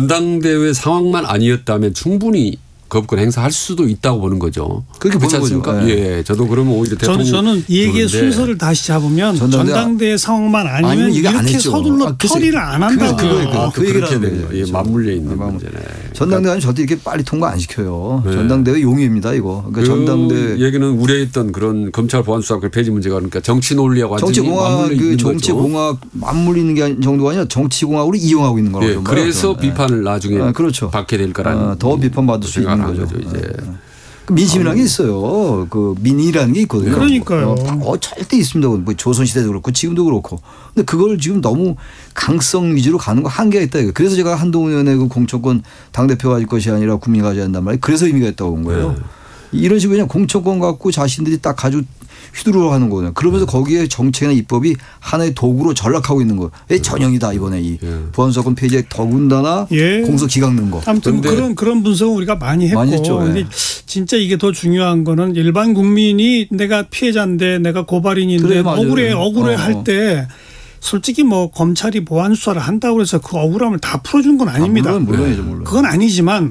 전당대회 상황만 아니었다면 충분히 거부권 행사할 수도 있다고 보는 거죠. 그렇게 보는 않습니까? 거죠. 예, 저도 그러면 오히려 대통령 저는 이 얘기의 순서를 다시 잡으면 전당대회 상황만 아니면 이렇게 서둘러 처리를 안 한다고. 그 얘기를 하는 거예요. 예, 맞물려 있는 문제네. 전당대회는 저도 이렇게 빨리 통과 안 시켜요. 네. 전당대회 용의입니다 이거. 그러니까 전당대회 얘기는 우려했던 그런 검찰 보안수사 폐지 문제가 그러니까 정치 논리하고 완전히 정치공학 그 정치공학 맞물리는 게 정도가 아니라 정치공학으로 이용하고 있는 거라고. 예, 그래서 비판을 나중에 그렇죠. 받게 될 거라는 더 비판받을 수 있는 거죠. 이제. 민심이라는 게 있어요. 그 민의라는 게 있거든요. 그러니까요. 절대 있습니다. 뭐 조선시대도 그렇고 지금도 그렇고. 근데 그걸 지금 너무 강성 위주로 가는 거 한계가 있다. 이거. 그래서 제가 한동훈 의원의 그 공천권 당대표가 가질 것이 아니라 국민이 가져야 한단 말이에요. 그래서 의미가 있다고 본 거예요. 이런 식으로 그냥 공천권 갖고 자신들이 딱 가지고 휘두르러 가는 거예요. 그러면서 거기에 정책이나 입법이 하나의 도구로 전락하고 있는 거예요. 전형이다 이번에 이 보안수사권 폐지에 더군다나 공소 기각 넣은 거. 아무튼 그런 분석은 우리가 많이 했고. 많이 했죠. 근데 진짜 이게 더 중요한 거는 일반 국민이 내가 피해자인데 내가 고발인인데 억울해 할 때 솔직히 뭐 검찰이 보안수사를 한다고 해서 그 억울함을 다 풀어준 건 아닙니다. 물론. 그건 아니지만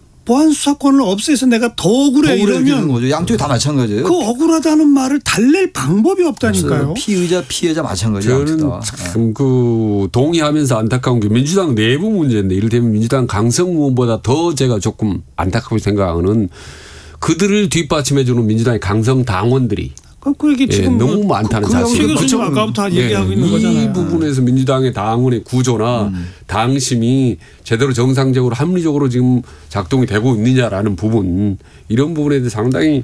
보안수사권을 없애서 내가 더 억울해 이러면 거죠. 양쪽이 다 마찬가지예요. 그 억울하다는 말을 달랠 방법이 없다니까요. 피해자 마찬가지예요. 저는 참 그 동의하면서 안타까운 게 민주당 내부 문제인데 이를테면 민주당 강성 의원보다 더 제가 조금 안타깝게 생각하는 그들을 뒷받침해 주는 민주당의 강성 당원들이 그게 지금 너무 많다는 사실. 최 교수님 아까부터 얘기하고 있는 거잖아요. 이 부분에서 민주당의 당원의 구조나 당심이 제대로 정상적으로 합리적으로 지금 작동이 되고 있느냐라는 부분 이런 부분에 대해서 상당히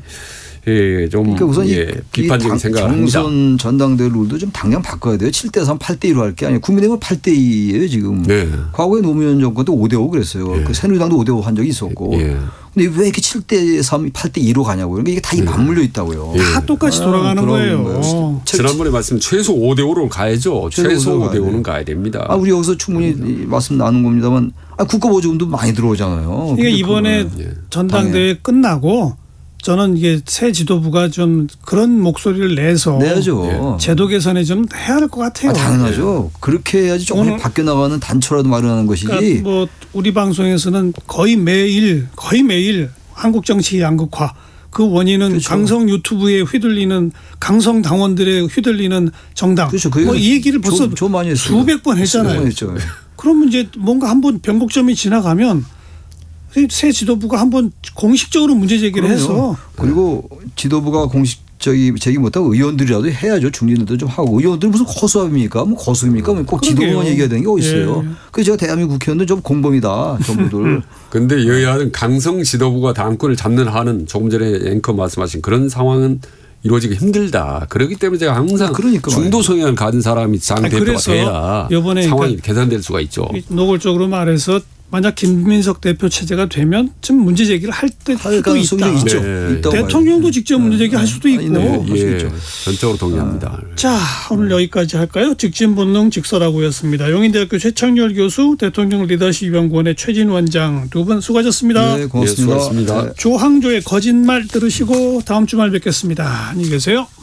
좀 그러니까 우선 비판적인 생각을 합니다. 경선 전당대회 룰도 좀 당장 바꿔야 돼요. 7대3 8대2로 할 게 아니고 국민의힘은 8대2예요 지금. 과거에 노무현 정권도 5대5 그랬어요. 그 새누리당도 5대5 한 적이 있었고. 근데 왜 이렇게 7대3, 8대2로 가냐고요. 그러니까 이게 다 맞물려 있다고요. 다 똑같이 돌아가는 거예요. 지난번에 말씀 최소 5대5로 가야죠. 최소 5대5는 가야 됩니다. 우리 여기서 충분히 말씀 나눈 겁니다만 국가보조금도 많이 들어오잖아요. 그러니까 이번에 전당대회 끝나고 저는 이게 새 지도부가 좀 그런 목소리를 내야죠. 제도 개선에 좀 해야 할 것 같아요. 당연하죠. 그렇게 해야지 조금 바뀌어 나가는 단초라도 마련하는 것이지. 그러니까 뭐 우리 방송에서는 거의 매일 한국 정치 양극화 그 원인은 강성 유튜브에 휘둘리는 강성 당원들에 휘둘리는 정당. 뭐 이 얘기를 벌써 수백 번 했잖아요. 그러면 이제 뭔가 한번 변곡점이 지나가면 새 지도부가 한번 공식적으로 문제 제기를 해서. 그리고 지도부가 제기 못하고 의원들이라도 해야죠. 중진들도 좀 하고. 의원들 무슨 허수아비입니까? 뭐 거수입니까? 꼭 지도부만 얘기해야 되는 게 어디 있어요. 그래서 제가 대한민국 국회의원들 좀 공범이다. 전부들. 그런데 여야는 강성 지도부가 당권을 잡는 한은 조금 전에 앵커 말씀하신 그런 상황은 이루어지기 힘들다. 그렇기 때문에 제가 항상 중도 성향을 가진 사람이 당대표가 돼야 상황이 개선될 수가 있죠. 노골적으로 말해서 만약 김민석 대표 체제가 되면 좀 문제 제기를 할 때도 있다. 대통령도 직접 문제 제기할 수도 있고. 전적으로 동의합니다. 자, 오늘 여기까지 할까요? 직진본능 직설하고였습니다. 용인대학교 최창렬 교수, 대통령 리더십 연구원의 최진 원장 두 분 수고하셨습니다. 네, 고맙습니다. 수고하셨습니다. 조항조의 거짓말 들으시고 다음 주말 뵙겠습니다. 안녕히 계세요.